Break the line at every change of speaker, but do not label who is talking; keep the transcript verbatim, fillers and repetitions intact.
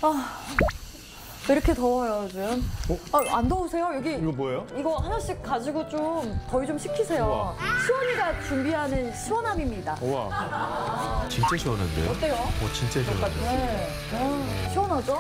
왜 이렇게 더워요, 요즘? 아, 안 더우세요? 여기
이거 뭐예요?
이거 하나씩 가지고 좀 더위 좀 식히세요.
우와.
시원이가 준비하는 시원함입니다.
우와.
진짜 시원한데요?
어때요?
오, 진짜 시원한데요?
네. 아, 시원하죠?